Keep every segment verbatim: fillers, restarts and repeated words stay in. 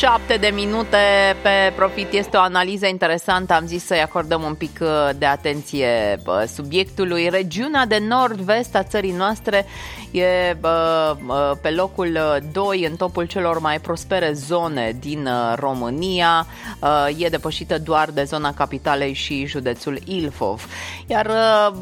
Șapte de minute pe Profit. Este o analiză interesantă. Am zis să-i acordăm un pic de atenție subiectului. Regiunea de nord-vest a țării noastre e pe locul doi în topul celor mai prospere zone din România. E depășită doar de zona capitalei și județul Ilfov. Iar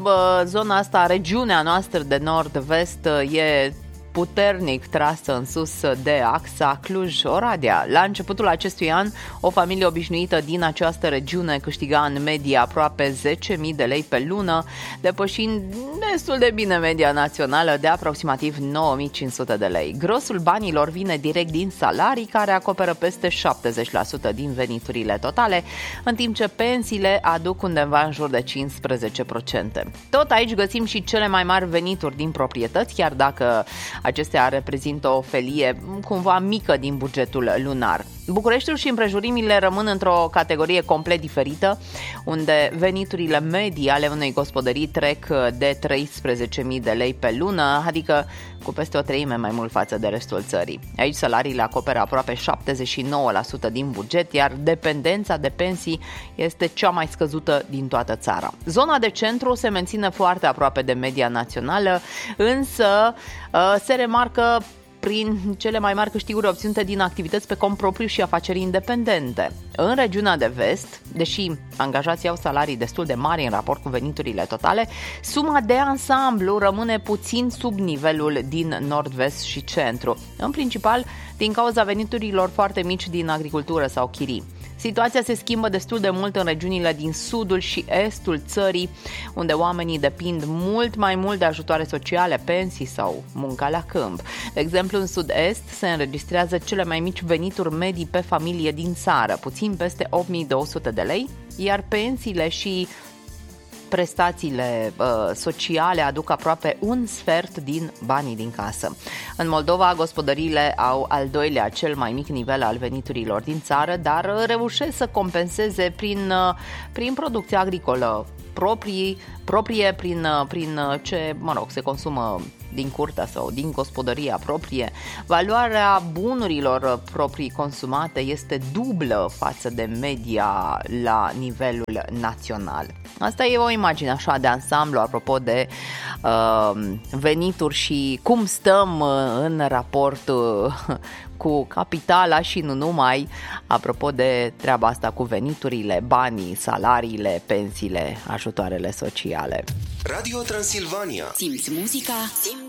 zona asta, regiunea noastră de nord-vest, e puternic trasă în sus de axa Cluj-Oradea. La începutul acestui an, o familie obișnuită din această regiune câștiga în medie aproape zece mii de lei pe lună, depășind destul de bine media națională de aproximativ nouă mii cinci sute de lei. Grosul banilor vine direct din salarii, care acoperă peste șaptezeci la sută din veniturile totale, în timp ce pensiile aduc undeva în jur de cincisprezece la sută. Tot aici găsim și cele mai mari venituri din proprietăți, chiar dacă acestea reprezintă o felie cumva mică din bugetul lunar. Bucureștiul și împrejurimile rămân într-o categorie complet diferită, unde veniturile medii ale unei gospodării trec de treisprezece mii de lei pe lună, adică cu peste o treime mai mult față de restul țării. Aici salariile acoperă aproape șaptezeci și nouă la sută din buget, iar dependența de pensii este cea mai scăzută din toată țara. Zona de centru se menține foarte aproape de media națională, însă se remarcă prin cele mai mari câștiguri obținute din activități pe cont propriu și afaceri independente. În regiunea de vest, deși angajații au salarii destul de mari în raport cu veniturile totale, suma de ansamblu rămâne puțin sub nivelul din nord-vest și centru, în principal din cauza veniturilor foarte mici din agricultură sau chirii. Situația se schimbă destul de mult în regiunile din sudul și estul țării, unde oamenii depind mult mai mult de ajutoare sociale, pensii sau munca la câmp. De exemplu, în sud-est se înregistrează cele mai mici venituri medii pe familie din țară, puțin peste opt mii două sute de lei, iar pensiile și prestațiile uh, sociale aduc aproape un sfert din banii din casă. În Moldova, gospodăriile au al doilea cel mai mic nivel al veniturilor din țară, dar reușesc să compenseze prin, uh, prin producția agricolă proprii, proprie, prin, uh, prin ce, mă rog, se consumă din curtea sau din gospodăria proprie. Valoarea bunurilor proprii consumate este dublă față de media la nivelul național. Asta e o imagine așa de ansamblu apropo de uh, venituri și cum stăm în raport uh, cu capitala și nu numai, apropo de treaba asta cu veniturile, banii, salariile, pensiile, ajutoarele sociale. Radio Transilvania. Simți muzica? Simți